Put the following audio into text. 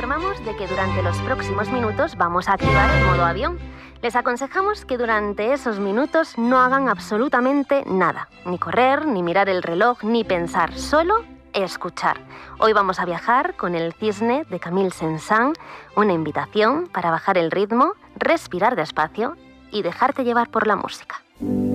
informamos de que durante los próximos minutos vamos a activar el modo avión. Les aconsejamos que durante esos minutos no hagan absolutamente nada. Ni correr, ni mirar el reloj, ni pensar. Solo escuchar. Hoy vamos a viajar con El Cisne de Camille Saint-Saëns, una invitación para bajar el ritmo, respirar despacio y dejarte llevar por la música.